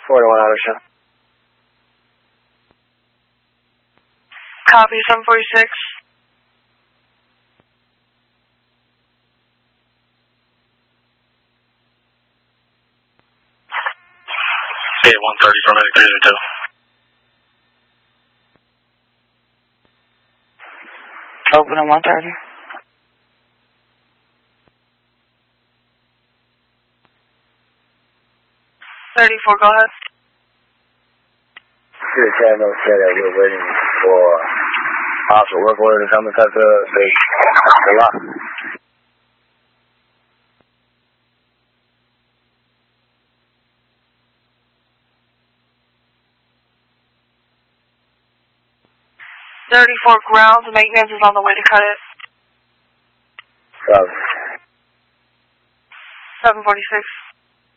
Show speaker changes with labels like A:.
A: 41 auto show.
B: Copy, 746.
C: Yeah, 130 for medic 302.
B: Open at 130. $34, go ahead.
A: Sure, Channel said that we're waiting for officer work order to come because of the lock.
B: $34 grounds, maintenance is on the way to cut it. 746.